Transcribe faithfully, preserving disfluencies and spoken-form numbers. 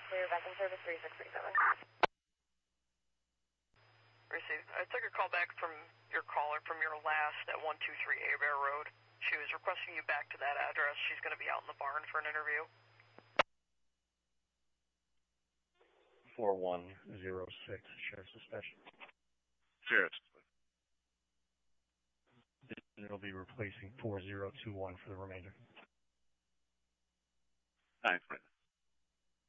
clear, back in service three six three seven. Received. I took a call back from your caller from your last at one two three Abear Road. She was requesting you back to that address. She's going to be out in the barn for an interview. four one zero six, Sheriff's Dispatch. Sheriff's. It'll be replacing four zero two one for the remainder. Nine, friend.